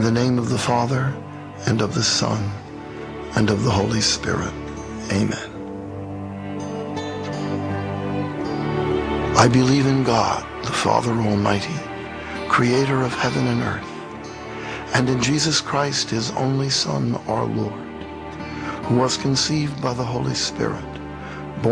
the name of the Father, and of the Son, and of the Holy Spirit. Amen. I believe in God, the Father Almighty, creator of heaven and earth, and in Jesus Christ, his only Son, our Lord, who was conceived by the Holy Spirit,